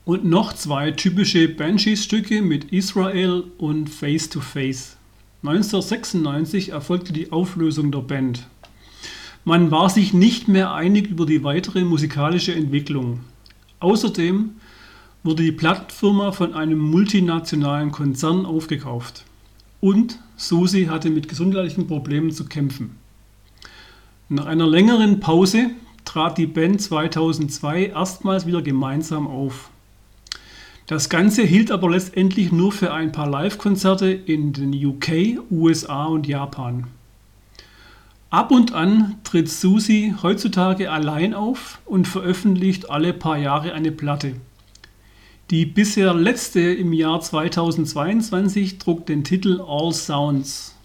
Und noch zwei typische Banshees-Stücke mit Israel und Face to Face. 1996 erfolgte die Auflösung der Band. Man war sich nicht mehr einig über die weitere musikalische Entwicklung. Außerdem wurde die Plattenfirma von einem multinationalen Konzern aufgekauft. Und Susi hatte mit gesundheitlichen Problemen zu kämpfen. Nach einer längeren Pause trat die Band 2002 erstmals wieder gemeinsam auf. Das Ganze hielt aber letztendlich nur für ein paar Live-Konzerte in den UK, USA und Japan. Ab und an tritt Susi heutzutage allein auf und veröffentlicht alle paar Jahre eine Platte. Die bisher letzte im Jahr 2022 trug den Titel All Sounds.